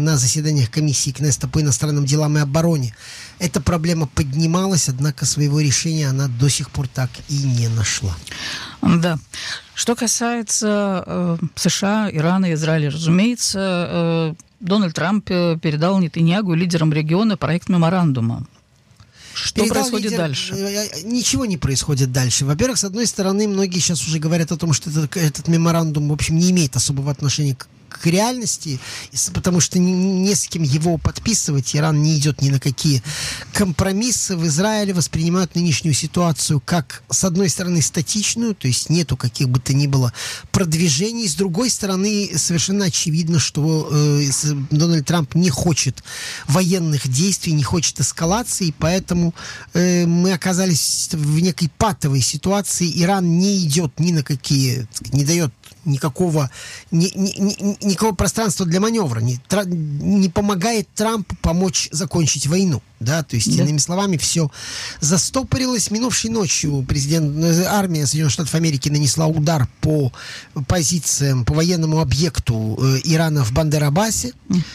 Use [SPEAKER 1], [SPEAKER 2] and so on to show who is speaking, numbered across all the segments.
[SPEAKER 1] на заседаниях комиссии Кнессета по иностранным делам и обороне эта проблема поднималась, однако своего решения она до сих пор так и не нашла.
[SPEAKER 2] Да. Что касается США, Ирана и Израиля, разумеется, Дональд Трамп передал Нетаньяху и лидерам региона проект меморандума. Что происходит дальше?
[SPEAKER 1] Ничего не происходит дальше. Во-первых, с одной стороны, многие сейчас уже говорят о том, что этот меморандум, в общем, не имеет особого отношения к реальности, потому что не с кем его подписывать. Иран не идет ни на какие компромиссы. В Израиле воспринимают нынешнюю ситуацию как, с одной стороны, статичную, то есть нету каких бы то ни было продвижений. С другой стороны, совершенно очевидно, что Дональд Трамп не хочет военных действий, не хочет эскалации, поэтому мы оказались в некой патовой ситуации. Иран не идет ни на какие, не дает никакого пространства для маневра, не помогает Трампу помочь закончить войну. Да, то есть, иными словами, все застопорилось. Минувшей ночью армия Соединенных Штатов Америки нанесла удар по позициям, по военному объекту Ирана в Бандер-Аббасе.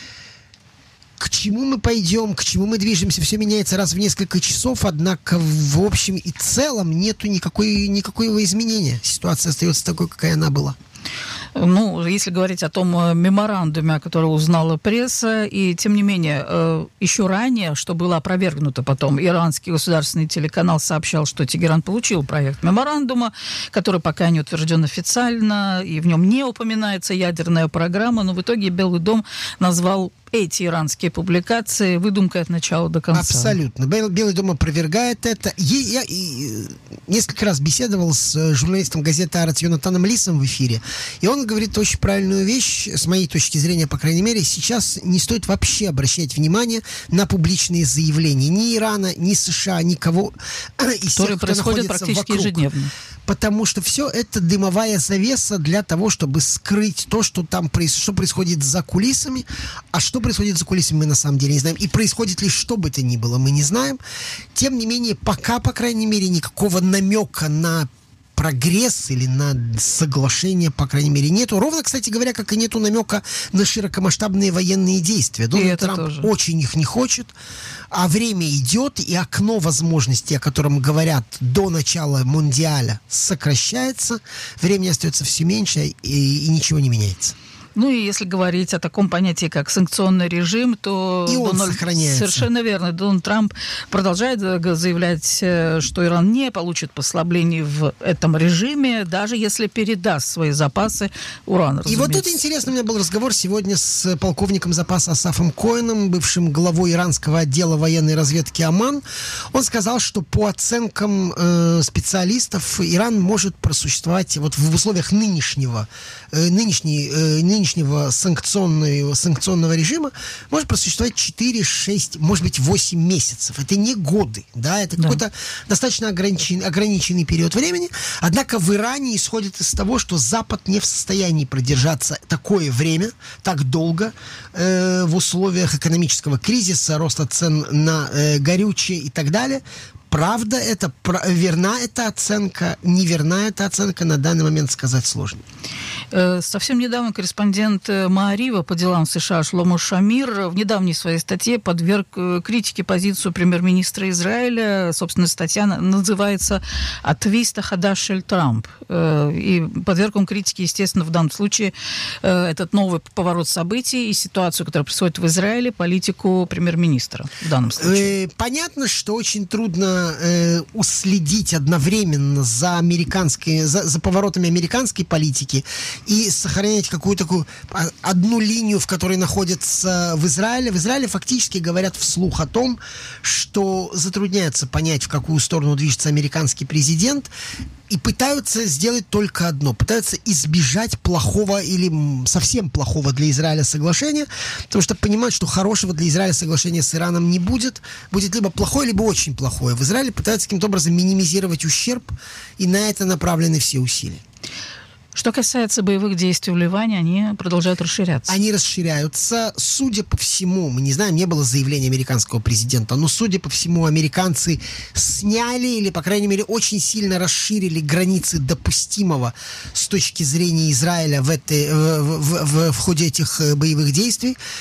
[SPEAKER 1] К чему мы пойдем, к чему мы движемся, все меняется раз в несколько часов, однако в общем и целом нету никакого изменения. Ситуация остается такой, какая она была.
[SPEAKER 2] Ну, если говорить о том меморандуме, о котором узнала пресса, и тем не менее, еще ранее, что было опровергнуто потом, иранский государственный телеканал сообщал, что Тегеран получил проект меморандума, который пока не утвержден официально, и в нем не упоминается ядерная программа, но в итоге Белый дом назвал эти иранские публикации выдумкой от начала до конца.
[SPEAKER 1] Абсолютно. Белый дом опровергает это. Я несколько раз беседовал с журналистом газеты «Арец» Йонатаном Лисом в эфире, и он говорит очень правильную вещь, с моей точки зрения, по крайней мере, сейчас не стоит вообще обращать внимание на публичные заявления ни Ирана, ни США, никого из
[SPEAKER 2] которые
[SPEAKER 1] тех, кто
[SPEAKER 2] происходят
[SPEAKER 1] находится
[SPEAKER 2] практически
[SPEAKER 1] вокруг.
[SPEAKER 2] Ежедневно.
[SPEAKER 1] Потому что все это дымовая завеса для того, чтобы скрыть то, что там что происходит за кулисами. А что происходит за кулисами, мы на самом деле не знаем. И происходит ли что бы то ни было, мы не знаем. Тем не менее, пока, по крайней мере, никакого намека на прогресс или на соглашение, по крайней мере, нету. Ровно, кстати говоря, как и нету намека на широкомасштабные военные действия. Дональд Трамп тоже очень их не хочет, а время идет, и окно возможностей, о котором говорят до начала Мундиаля, сокращается, времени остается все меньше, и ничего не меняется.
[SPEAKER 2] Ну и если говорить о таком понятии, как санкционный режим, то
[SPEAKER 1] и он сохраняется.
[SPEAKER 2] Совершенно верно. Дональд Трамп продолжает заявлять, что Иран не получит послаблений в этом режиме, даже если передаст свои запасы урана.
[SPEAKER 1] И вот тут интересно, у меня был разговор сегодня с полковником запаса Асафом Коэном, бывшим главой иранского отдела военной разведки Оман. Он сказал, что по оценкам специалистов Иран может просуществовать вот в условиях нынешнего санкционного режима может просуществовать 4, 6, может быть, 8 месяцев. Это не годы, да, это какой-то достаточно ограниченный период времени. Однако в Иране исходит из того, что Запад не в состоянии продержаться такое время, так долго, в условиях экономического кризиса, роста цен на горючее и так далее. Правда это, верна эта оценка, неверна эта оценка, на данный момент сказать сложно.
[SPEAKER 2] Совсем недавно корреспондент Маарива по делам США Шломо Шамир в недавней своей статье подверг критике позицию премьер-министра Израиля. Собственно, статья называется «Атвиста хадаш Трамп». И подверг он критике, естественно, в данном случае этот новый поворот событий и ситуацию, которая происходит в Израиле, политику премьер-министра в данном случае.
[SPEAKER 1] Понятно, что очень трудно уследить одновременно за поворотами американской политики и сохранять какую-то такую одну линию, в которой находятся в Израиле. В Израиле фактически говорят вслух о том, что затрудняется понять, в какую сторону движется американский президент, и пытаются сделать только одно. Пытаются избежать плохого или совсем плохого для Израиля соглашения, потому что понимают, что хорошего для Израиля соглашения с Ираном не будет. Будет либо плохое, либо очень плохое. В Израиле пытаются каким-то образом минимизировать ущерб, и на это направлены все усилия.
[SPEAKER 2] Что касается боевых действий в Ливане, они продолжают расширяться.
[SPEAKER 1] Они расширяются. Судя по всему, мы не знаем, не было заявления американского президента, но, судя по всему, американцы сняли или, по крайней мере, очень сильно расширили границы допустимого с точки зрения Израиля в ходе этих боевых действий.